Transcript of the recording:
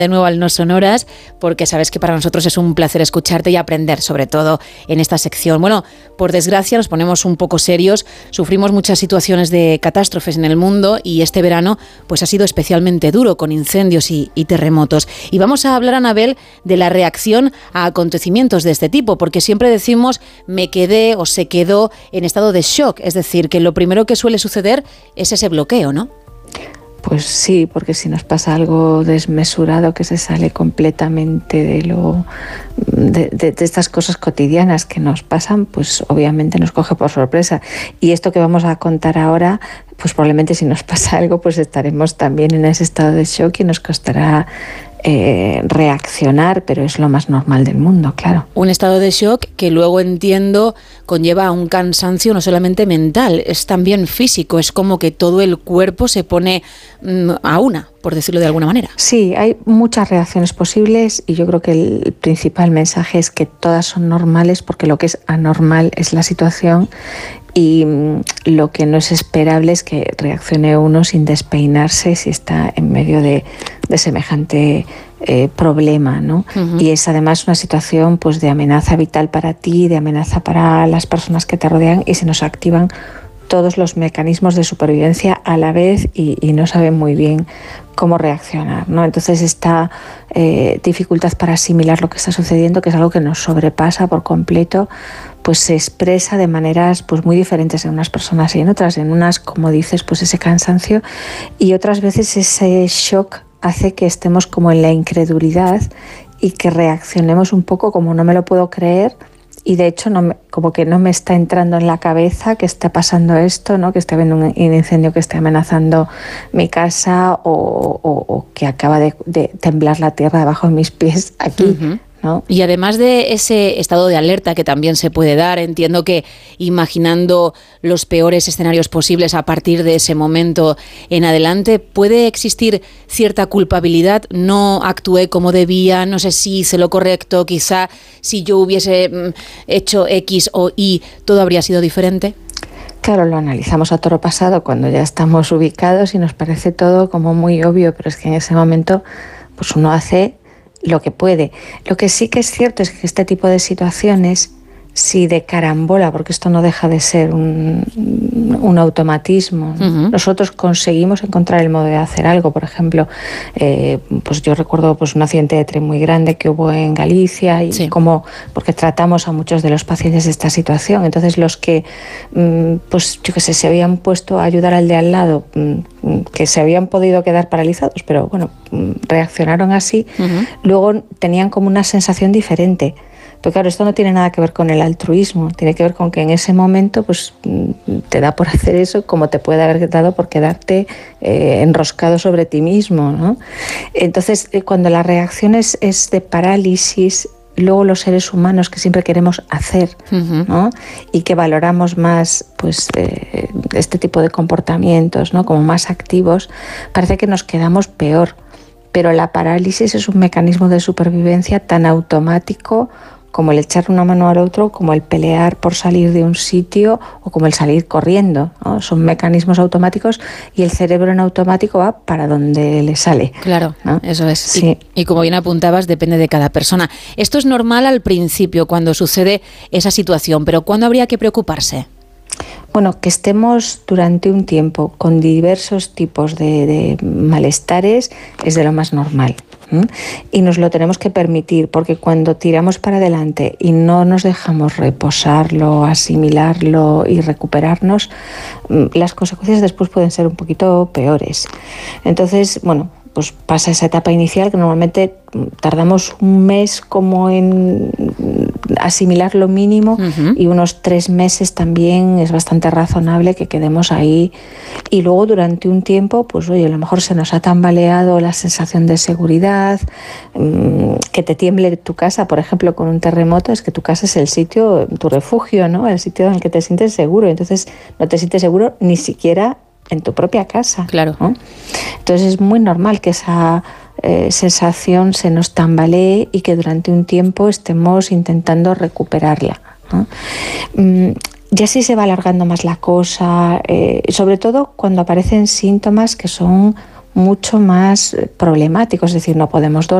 de nuevo al No Sonoras, porque sabes que para nosotros es un placer escucharte y aprender, sobre todo en esta sección. Bueno, por desgracia nos ponemos un poco serios, sufrimos muchas situaciones de catástrofes en el mundo y este verano pues ha sido especialmente duro con incendios y terremotos. Y vamos a hablar, Anabel, de la reacción a acontecimientos de este tipo, porque siempre decimos me quedé o se quedó en estado de shock, es decir, que lo primero que suele suceder es ese bloqueo, ¿no? Pues sí, porque si nos pasa algo desmesurado que se sale completamente de estas cosas cotidianas que nos pasan, pues obviamente nos coge por sorpresa. Y esto que vamos a contar ahora, pues probablemente si nos pasa algo, pues estaremos también en ese estado de shock y nos costará reaccionar, pero es lo más normal del mundo, claro. Un estado de shock que luego entiendo conlleva a un cansancio no solamente mental, es también físico, es como que todo el cuerpo se pone a una, por decirlo de alguna manera. Sí, hay muchas reacciones posibles y yo creo que el principal mensaje es que todas son normales, porque lo que es anormal es la situación y lo que no es esperable es que reaccione uno sin despeinarse si está en medio de semejante problema, ¿no? Uh-huh. Y es además una situación pues de amenaza vital para ti, de amenaza para las personas que te rodean, y se nos activan todos los mecanismos de supervivencia a la vez y no saben muy bien cómo reaccionar, ¿no? Entonces esta dificultad para asimilar lo que está sucediendo, que es algo que nos sobrepasa por completo, pues se expresa de maneras pues muy diferentes en unas personas y en otras. En unas, como dices, pues ese cansancio, y otras veces ese shock hace que estemos como en la incredulidad y que reaccionemos un poco como no me lo puedo creer. Y de hecho como que no me está entrando en la cabeza que está pasando esto, ¿no? Que está habiendo un incendio que está amenazando mi casa o que acaba de temblar la tierra debajo de mis pies aquí. Uh-huh. ¿No? Y además de ese estado de alerta que también se puede dar, entiendo que imaginando los peores escenarios posibles a partir de ese momento en adelante, ¿puede existir cierta culpabilidad? No actué como debía, no sé si hice lo correcto, quizá si yo hubiese hecho X o Y, ¿todo habría sido diferente? Claro, lo analizamos a toro pasado cuando ya estamos ubicados y nos parece todo como muy obvio, pero es que en ese momento pues uno hace lo que puede. Lo que sí que es cierto es que este tipo de situaciones, si de carambola, porque esto no deja de ser un automatismo, uh-huh. Nosotros conseguimos encontrar el modo de hacer algo. Por ejemplo, pues yo recuerdo pues un accidente de tren muy grande que hubo en Galicia y sí. Porque tratamos a muchos de los pacientes de esta situación. Entonces los que pues yo qué sé, se habían puesto a ayudar al de al lado, que se habían podido quedar paralizados, pero bueno, reaccionaron así, uh-huh. Luego tenían como una sensación diferente. Pero claro, esto no tiene nada que ver con el altruismo, tiene que ver con que en ese momento pues te da por hacer eso como te puede haber dado por quedarte enroscado sobre ti mismo, ¿no? Entonces, cuando la reacción es de parálisis, luego los seres humanos que siempre queremos hacer, uh-huh. ¿no? Y que valoramos más pues este tipo de comportamientos, ¿no? Como más activos, parece que nos quedamos peor. Pero la parálisis es un mecanismo de supervivencia tan automático como el echar una mano al otro, como el pelear por salir de un sitio o como el salir corriendo, ¿no? Son mecanismos automáticos y el cerebro en automático va para donde le sale. Claro, ¿no? Eso es. Sí. Y como bien apuntabas, depende de cada persona. Esto es normal al principio, cuando sucede esa situación, pero ¿cuándo habría que preocuparse? Bueno, que estemos durante un tiempo con diversos tipos de malestares es de lo más normal. Y nos lo tenemos que permitir, porque cuando tiramos para adelante y no nos dejamos reposarlo, asimilarlo y recuperarnos, las consecuencias después pueden ser un poquito peores. Entonces, bueno, pues pasa esa etapa inicial que normalmente tardamos un mes como en asimilar lo mínimo, uh-huh. Y unos 3 meses también es bastante razonable que quedemos ahí. Y luego durante un tiempo, pues oye, a lo mejor se nos ha tambaleado la sensación de seguridad, que te tiemble tu casa, por ejemplo, con un terremoto, es que tu casa es el sitio, tu refugio, ¿no? El sitio en el que te sientes seguro. Entonces no te sientes seguro ni siquiera en tu propia casa. Claro. ¿No? Entonces es muy normal que esa sensación se nos tambalee y que durante un tiempo estemos intentando recuperarla, ¿no? Ya si se va alargando más la cosa, sobre todo cuando aparecen síntomas que son mucho más problemático, es decir, no podemos dormir.